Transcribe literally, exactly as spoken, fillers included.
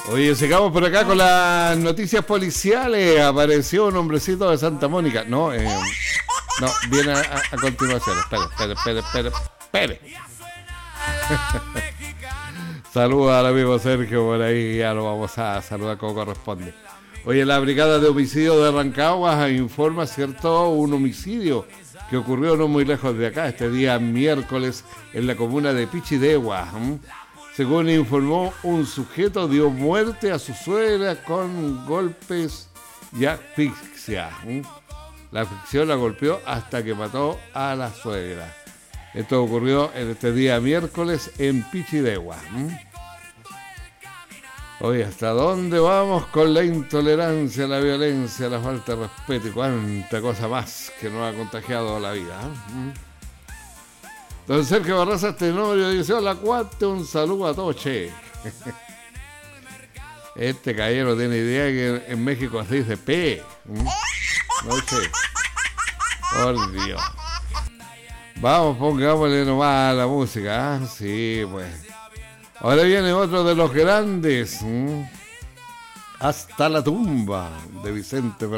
Oye, sigamos por acá con las noticias policiales. Apareció un hombrecito de Santa Mónica. No, eh, no, viene a, a, a continuación. Espere, espere, espere, espere, espere. Saluda al amigo Sergio por ahí, ya lo vamos a saludar como corresponde. Oye, la Brigada de Homicidio de Rancagua informa, ¿cierto?, un homicidio que ocurrió no muy lejos de acá, este día miércoles, en la comuna de Pichidegua. ¿Mm? Según informó, un sujeto dio muerte a su suegra con golpes y asfixia. ¿Mm? La asfixia la golpeó hasta que mató a la suegra. Esto ocurrió en este día miércoles en Pichidegua. ¿Mm? Oye, ¿hasta dónde vamos con la intolerancia, la violencia, la falta de respeto y cuánta cosa más que nos ha contagiado la vida? ¿Eh? Don Sergio Barraza Tenorio dice: hola, cuate, un saludo a todos, che. Este caballero tiene idea que en México se dice P. ¿Eh? No, che. Por Dios. Vamos, pongámosle nomás a la música, ¿eh? Sí, pues. Ahora viene otro de los grandes, ¿m? Hasta la tumba, de Vicente Fernández.